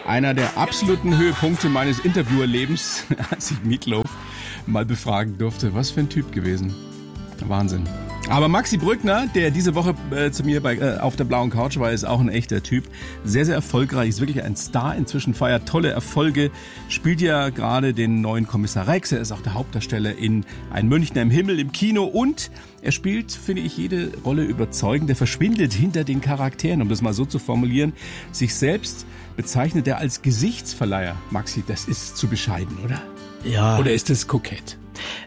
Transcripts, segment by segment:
einer der absoluten Höhepunkte meines Interviewerlebens, als ich Meatloaf mal befragen durfte. Was für ein Typ gewesen. Wahnsinn. Aber Maxi Brückner, der diese Woche zu mir auf der blauen Couch war, ist auch ein echter Typ. Sehr, sehr erfolgreich, ist wirklich ein Star inzwischen, feiert tolle Erfolge, spielt ja gerade den neuen Kommissar Rex. Er ist auch der Hauptdarsteller in Ein Münchner im Himmel im Kino und er spielt, finde ich, jede Rolle überzeugend. Er verschwindet hinter den Charakteren, um das mal so zu formulieren. Sich selbst bezeichnet er als Gesichtsverleiher. Maxi, das ist zu bescheiden, oder? Ja. Oder ist das kokett?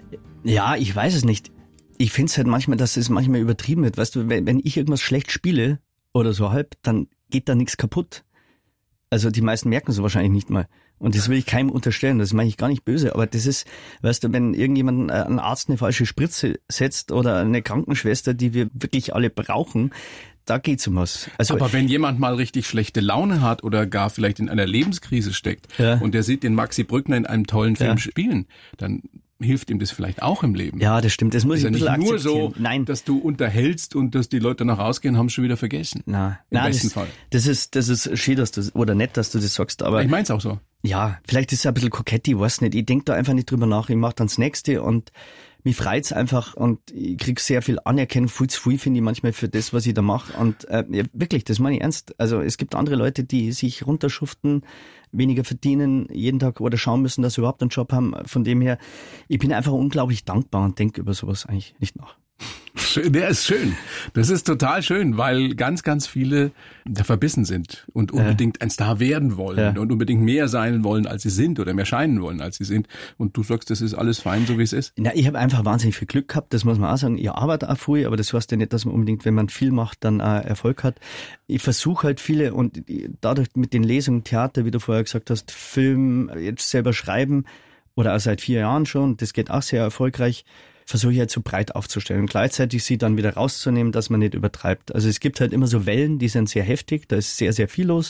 Ja, ich weiß es nicht. Ich finde es halt manchmal, dass es manchmal übertrieben wird. Weißt du, wenn ich irgendwas schlecht spiele oder so halb, dann geht da nichts kaputt. Also die meisten merken es wahrscheinlich nicht mal. Und das will ich keinem unterstellen, das meine ich gar nicht böse. Aber das ist, weißt du, wenn irgendjemand, ein Arzt eine falsche Spritze setzt oder eine Krankenschwester, die wir wirklich alle brauchen, da geht's um was. Also, aber wenn jemand mal richtig schlechte Laune hat oder gar vielleicht in einer Lebenskrise steckt und der sieht den Maxi Brückner in einem tollen Film spielen, dann hilft ihm das vielleicht auch im Leben. Ja, das stimmt. Das muss ich ein bisschen akzeptieren. akzeptieren. Nur so, dass du unterhältst und dass die Leute danach rausgehen, haben schon wieder vergessen. Im besten Fall. Das ist schön, dass du, oder nett, dass du das sagst. Aber ich mein's auch so. Ja, vielleicht ist es ein bisschen kokett, ich weiß nicht. Ich denke da einfach nicht drüber nach. Ich mache dann das Nächste und mich freut's einfach und ich krieg sehr viel Anerkennung, viel zu viel, finde ich manchmal für das, was ich da mache. Und ja, wirklich, das meine ich ernst. Also es gibt andere Leute, die sich runterschuften, weniger verdienen, jeden Tag oder schauen müssen, dass sie überhaupt einen Job haben. Von dem her, ich bin einfach unglaublich dankbar und denke über sowas eigentlich nicht nach. Schön, der ist schön. Das ist total schön, weil ganz, ganz viele da verbissen sind und unbedingt ein Star werden wollen und unbedingt mehr sein wollen, als sie sind oder mehr scheinen wollen, als sie sind. Und du sagst, das ist alles fein, so wie es ist. Na, ich habe einfach wahnsinnig viel Glück gehabt, das muss man auch sagen. Ich arbeite auch viel, aber das heißt ja nicht, dass man unbedingt, wenn man viel macht, dann auch Erfolg hat. Ich versuche halt viele und dadurch mit den Lesungen, Theater, wie du vorher gesagt hast, Film, jetzt selber schreiben oder auch seit 4 Jahren schon, das geht auch sehr erfolgreich, versuche ich halt so breit aufzustellen und gleichzeitig sie dann wieder rauszunehmen, dass man nicht übertreibt. Also es gibt halt immer so Wellen, die sind sehr heftig, da ist sehr, sehr viel los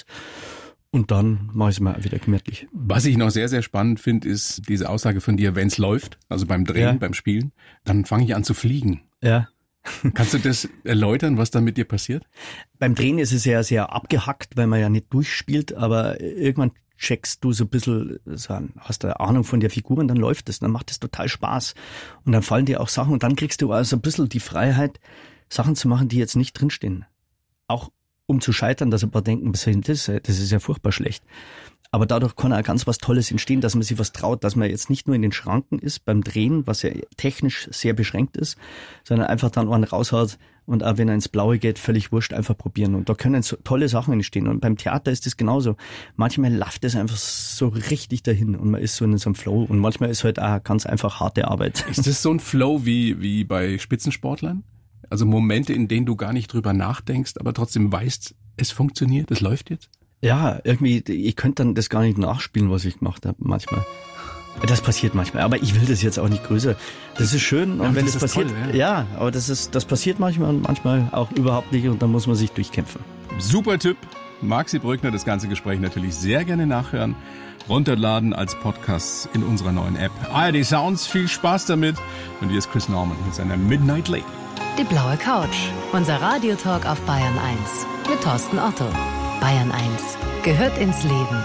und dann mache ich es mal wieder gemütlich. Was ich noch sehr, sehr spannend finde, ist diese Aussage von dir, wenn es läuft, also beim Drehen, beim Spielen, dann fange ich an zu fliegen. Ja. Kannst du das erläutern, was da mit dir passiert? Beim Drehen ist es ja sehr abgehackt, weil man ja nicht durchspielt, aber irgendwann checkst du so ein bisschen, hast du eine Ahnung von der Figur und dann läuft es, dann macht es total Spaß. Und dann fallen dir auch Sachen und dann kriegst du also ein bisschen die Freiheit, Sachen zu machen, die jetzt nicht drinstehen. Auch um zu scheitern, dass ein paar denken, das ist ja furchtbar schlecht. Aber dadurch kann auch ganz was Tolles entstehen, dass man sich was traut, dass man jetzt nicht nur in den Schranken ist beim Drehen, was ja technisch sehr beschränkt ist, sondern einfach dann einen raushaut und auch wenn er ins Blaue geht, völlig wurscht, einfach probieren. Und da können so tolle Sachen entstehen. Und beim Theater ist das genauso. Manchmal läuft es einfach so richtig dahin und man ist so in so einem Flow. Und manchmal ist halt auch ganz einfach harte Arbeit. Ist das so ein Flow wie bei Spitzensportlern? Also Momente, in denen du gar nicht drüber nachdenkst, aber trotzdem weißt, es funktioniert, es läuft jetzt? Ja, irgendwie, ich könnte dann das gar nicht nachspielen, was ich gemacht habe, manchmal. Das passiert manchmal, aber ich will das jetzt auch nicht größer. Das ist schön und wenn das passiert, toll, ja, aber das passiert manchmal und manchmal auch überhaupt nicht und dann muss man sich durchkämpfen. Super Tipp. Maxi Brückner, das ganze Gespräch natürlich sehr gerne nachhören, runterladen als Podcast in unserer neuen App. ARD Sounds, viel Spaß damit. Und hier ist Chris Norman mit seiner Midnight Lady. Die blaue Couch, unser Radiotalk auf Bayern 1 mit Thorsten Otto. Bayern 1 gehört ins Leben.